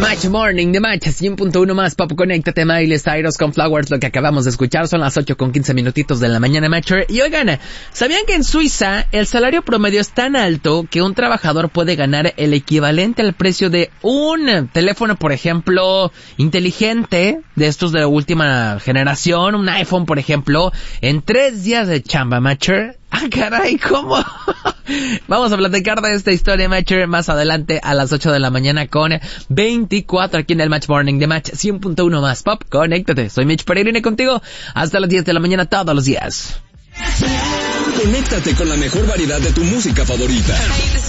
Match Morning de Match 100.1 más Pop. Conéctate, Miley Cyrus con Flowers. Lo que acabamos de escuchar son las 8:15 minutitos de la mañana, Matcher. Y oigan, ¿sabían que en Suiza el salario promedio es tan alto que un trabajador puede ganar el equivalente al precio de un teléfono, por ejemplo, inteligente, de estos de última generación, un iPhone, por ejemplo, en 3 días de chamba, Matcher? ¡Ah, caray! ¿Cómo? Vamos a platicar de esta historia, Matcher, más adelante a las 8 de la mañana con 24 aquí en el Match Morning de Match 100.1 más Pop. Conéctate, soy Mitch Peregrine contigo hasta las 10 de la mañana todos los días. Conéctate con la mejor variedad de tu música favorita.